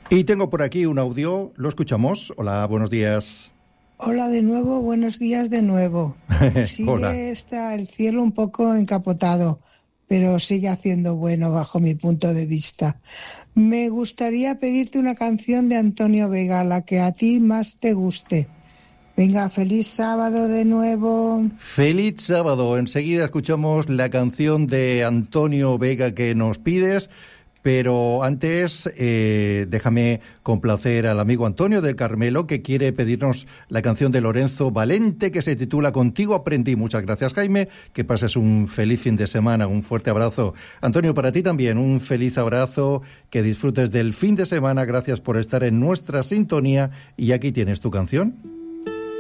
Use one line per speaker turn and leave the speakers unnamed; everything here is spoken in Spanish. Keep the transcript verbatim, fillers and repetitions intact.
Y tengo por aquí un audio, lo escuchamos. Hola, buenos días.
Hola de nuevo, buenos días de nuevo. Sigue
Hola.
está el cielo un poco encapotado, pero sigue haciendo bueno bajo mi punto de vista. Me gustaría pedirte una canción de Antonio Vega, la que a ti más te guste. Venga, feliz sábado de nuevo.
Feliz sábado. Enseguida escuchamos la canción de Antonio Vega que nos pides. Pero antes, eh, déjame complacer al amigo Antonio del Carmelo, que quiere pedirnos la canción de Lorenzo Valente, que se titula Contigo aprendí. Muchas gracias, Jaime. Que pases un feliz fin de semana, un fuerte abrazo. Antonio, para ti también, un feliz abrazo, que disfrutes del fin de semana. Gracias por estar en nuestra sintonía. Y aquí tienes tu canción.